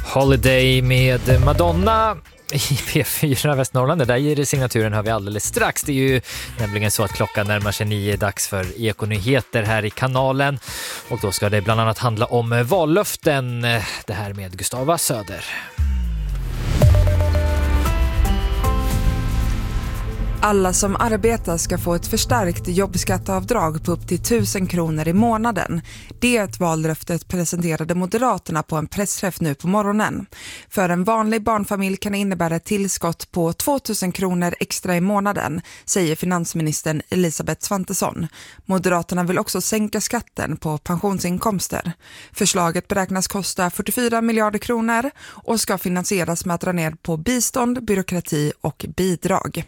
Holiday med Madonna i P4 Västnorrland. Där ger signaturen hör vi alldeles strax. Det är ju nämligen så att klockan närmar sig 9, dags för Ekonyheter här i kanalen. Och då ska det bland annat handla om vallöften. Det här med Gustava Söder. Alla som arbetar ska få ett förstärkt jobbskatteavdrag på upp till 1 000 kronor i månaden. Det är ett vallöftet presenterade Moderaterna på en pressträff nu på morgonen. För en vanlig barnfamilj kan det innebära ett tillskott på 2 000 kronor extra i månaden, säger finansministern Elisabeth Svantesson. Moderaterna vill också sänka skatten på pensionsinkomster. Förslaget beräknas kosta 44 miljarder kronor och ska finansieras med att dra ner på bistånd, byråkrati och bidrag.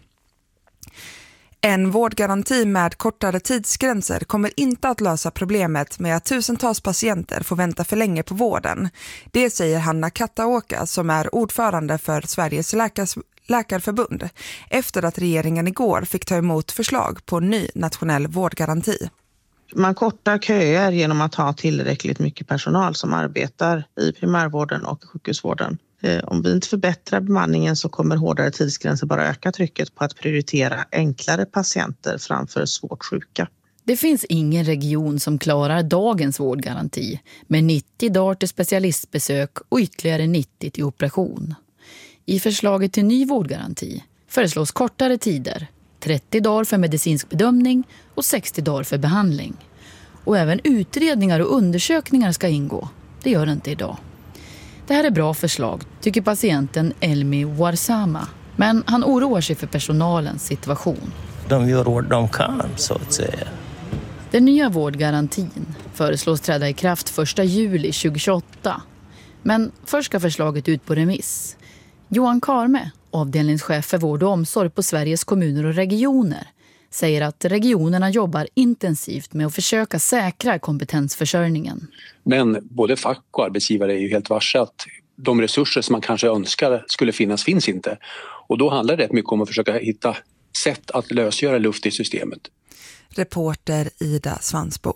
En vårdgaranti med kortare tidsgränser kommer inte att lösa problemet med att tusentals patienter får vänta för länge på vården. Det säger Hanna Kattaåka som är ordförande för Sveriges läkarförbund efter att regeringen igår fick ta emot förslag på en ny nationell vårdgaranti. Man kortar köer genom att ha tillräckligt mycket personal som arbetar i primärvården och sjukhusvården. Om vi inte förbättrar bemanningen så kommer hårdare tidsgränser bara öka trycket på att prioritera enklare patienter framför svårt sjuka. Det finns ingen region som klarar dagens vårdgaranti med 90 dagar till specialistbesök och ytterligare 90 till operation. I förslaget till ny vårdgaranti föreslås kortare tider, 30 dagar för medicinsk bedömning och 60 dagar för behandling. Och även utredningar och undersökningar ska ingå. Det gör det inte idag. Det här är bra förslag, tycker patienten Elmi Warsama. Men han oroar sig för personalens situation. De gör vad de kan, så att säga. Den nya vårdgarantin föreslås träda i kraft 1 juli 2028. Men först ska förslaget ut på remiss. Johan Karme, avdelningschef för vård och omsorg på Sveriges kommuner och regioner, säger att regionerna jobbar intensivt med att försöka säkra kompetensförsörjningen. Men både fack och arbetsgivare är ju helt varse att de resurser som man kanske önskar skulle finns inte. Och då handlar det rätt mycket om att försöka hitta sätt att lösgöra luft i systemet. Reporter Ida Svansbo.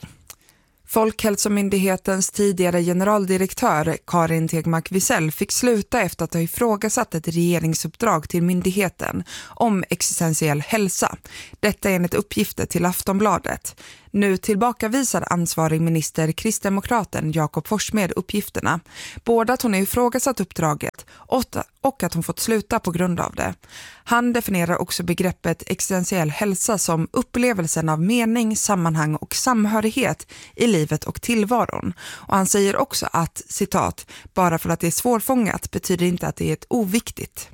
Folkhälsomyndighetens tidigare generaldirektör Karin Tegmark Wisell fick sluta efter att ha ifrågasatt ett regeringsuppdrag till myndigheten om existentiell hälsa. Detta enligt uppgifter till Aftonbladet. Nu tillbakavisar ansvarig minister kristdemokraten Jakob Forssmed uppgifterna. Både att hon är ifrågasatt uppdraget och att hon fått sluta på grund av det. Han definierar också begreppet existentiell hälsa som upplevelsen av mening, sammanhang och samhörighet i livet och tillvaron. Och han säger också att, citat, bara för att det är svårfångat betyder inte att det är ett oviktigt.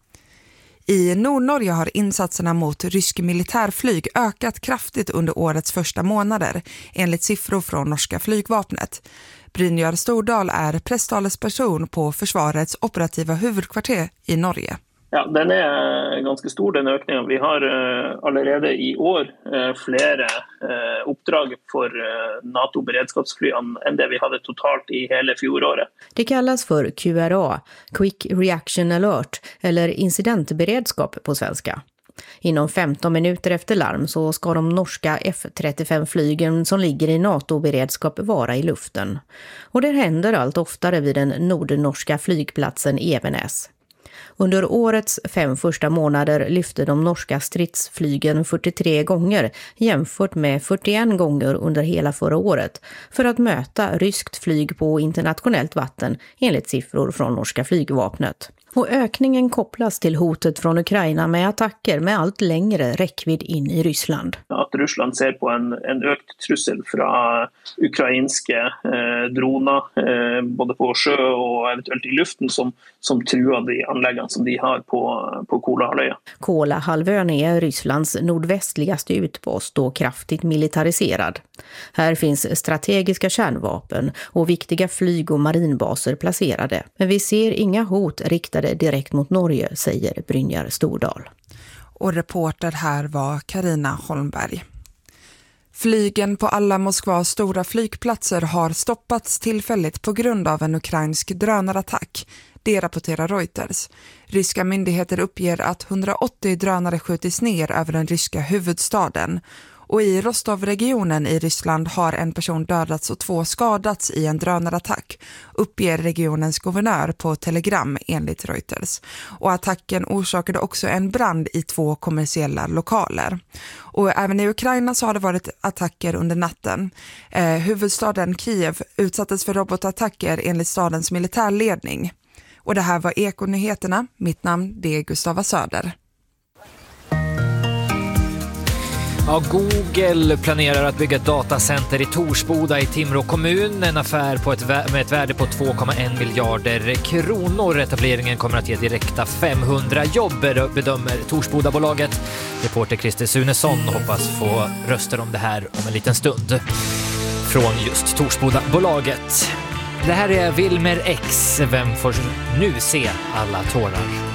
I Nordnorge har insatserna mot rysk militärflyg ökat kraftigt under årets första månader, enligt siffror från norska flygvapnet. Brynjar Stordal är presstalesperson på försvarets operativa huvudkvarter i Norge. Ja, den är ganska stor, den ökningen. Vi har allerede i år flere uppdrag för NATO-beredskapsflyan än det vi hade totalt i hela fjolåret. Det kallas för QRA, Quick Reaction Alert, eller incidentberedskap på svenska. Inom 15 minuter efter larm så ska de norska F-35-flygen som ligger i NATO-beredskap vara i luften. Och det händer allt oftare vid den nordnorska flygplatsen Evenes. Under årets 5 första månader lyfte de norska stridsflygen 43 gånger jämfört med 41 gånger under hela förra året för att möta ryskt flyg på internationellt vatten enligt siffror från norska flygvapnet. Och ökningen kopplas till hotet från Ukraina med attacker med allt längre räckvidd in i Ryssland. Att Ryssland ser på en ökt trussel från ukrainska droner både på sjö och eventuellt i luften som truar de anläggningar som de har på Kolahalvön. Kolahalvön är Rysslands nordvästligaste utpost och kraftigt militariserad. Här finns strategiska kärnvapen och viktiga flyg- och marinbaser placerade. Men vi ser inga hot riktade direkt mot Norge, säger Brynjar Stordal. Och reporter här var Carina Holmberg. Flygen på alla Moskvas stora flygplatser har stoppats tillfälligt på grund av en ukrainsk drönarattack. Det rapporterar Reuters. Ryska myndigheter uppger att 180 drönare skjutits ner över den ryska huvudstaden. Och i Rostov-regionen i Ryssland har en person dödats och 2 skadats i en drönarattack, uppger regionens guvernör på Telegram enligt Reuters. Och attacken orsakade också en brand i 2 kommersiella lokaler. Och även i Ukraina så har det varit attacker under natten. Huvudstaden Kiev utsattes för robotattacker enligt stadens militärledning. Och det här var Ekonyheterna. Mitt namn det är Gustava Söder. Ja, Google planerar att bygga ett datacenter i Torsboda i Timrå kommun. En affär med ett värde på 2,1 miljarder kronor. Etableringen kommer att ge direkta 500 jobb, bedömer Torsbodabolaget. Reporter Christer Sunesson hoppas få röster om det här om en liten stund från just Torsbodabolaget. Det här är Wilmer X. Vem får nu se alla tårar?